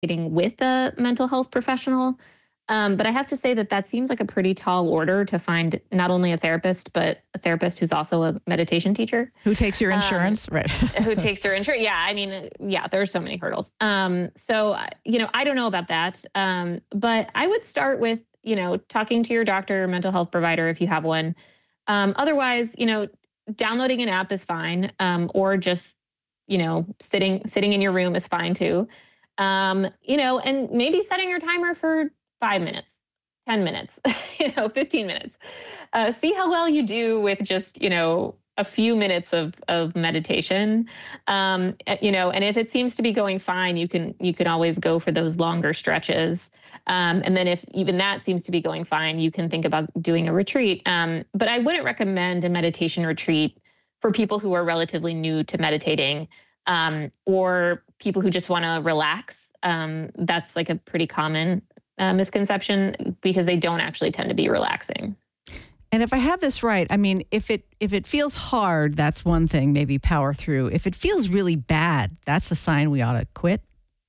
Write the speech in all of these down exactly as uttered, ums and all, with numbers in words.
with a mental health professional. Um, but I have to say that that seems like a pretty tall order to find not only a therapist, but a therapist who's also a meditation teacher. Who takes your insurance, um, right? who takes your insurance. Yeah, I mean, yeah, there are so many hurdles. Um, so, uh, you know, I don't know about that. Um, but I would start with, you know, talking to your doctor or mental health provider if you have one. Um, otherwise, you know, downloading an app is fine, um, or just, you know, sitting sitting in your room is fine too. Um, you know, and maybe setting your timer for five minutes, ten minutes, you know, fifteen minutes. Uh, see how well you do with just, you know, a few minutes of of meditation. Um, eh, you know, and if it seems to be going fine, you can you can always go for those longer stretches. Um, and then if even that seems to be going fine, you can think about doing a retreat. Um, but I wouldn't recommend a meditation retreat for people who are relatively new to meditating, um, or people who just want to relax. Um, that's like a pretty common uh, misconception because they don't actually tend to be relaxing. And if I have this right, I mean, if it if it feels hard, that's one thing, maybe power through. If it feels really bad, that's a sign we ought to quit,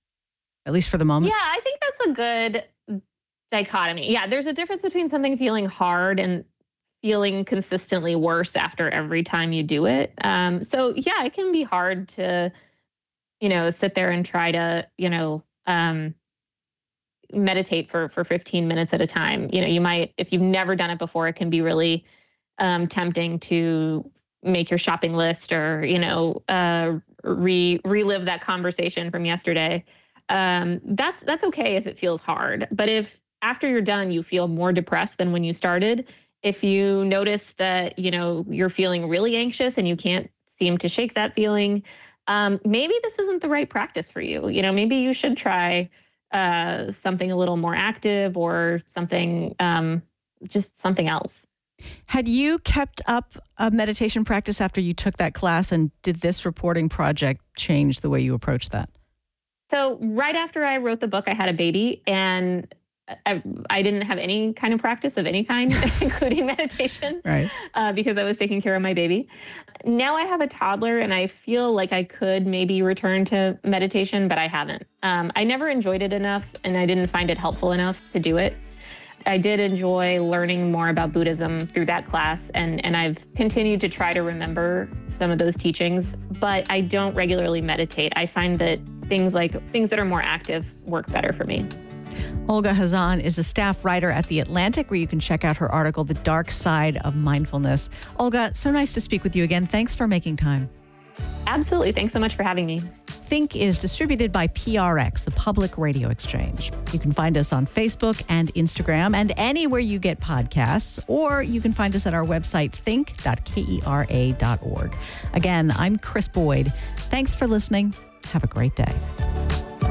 at least for the moment. Yeah, I think that's a good dichotomy. Yeah, there's a difference between something feeling hard and feeling consistently worse after every time you do it. Um, so yeah, it can be hard to, you know, sit there and try to, you know, um, meditate for for fifteen minutes at a time. You know, you might, if you've never done it before, it can be really um, tempting to make your shopping list or, you know, uh, re relive that conversation from yesterday. Um, that's that's okay if it feels hard. But if after you're done, you feel more depressed than when you started, if you notice that, you know, you're feeling really anxious and you can't seem to shake that feeling, um, maybe this isn't the right practice for you. You know, maybe you should try uh, something a little more active or something, um, just something else. Had you kept up a meditation practice after you took that class, and did this reporting project change the way you approach that? So right after I wrote the book, I had a baby, and I, I didn't have any kind of practice of any kind, including meditation, Right. uh, because I was taking care of my baby. Now I have a toddler, and I feel like I could maybe return to meditation, but I haven't. Um, I never enjoyed it enough, and I didn't find it helpful enough to do it. I did enjoy learning more about Buddhism through that class, and, and I've continued to try to remember some of those teachings, but I don't regularly meditate. I find that things like things that are more active work better for me. Olga Khazan is a staff writer at The Atlantic, where you can check out her article, The Dark Side of Mindfulness. Olga, so nice to speak with you again. Thanks for making time. Absolutely. Thanks so much for having me. Think is distributed by P R X, the Public Radio Exchange. You can find us on Facebook and Instagram and anywhere you get podcasts, or you can find us at our website, think dot kera dot org. Again, I'm Chris Boyd. Thanks for listening. Have a great day.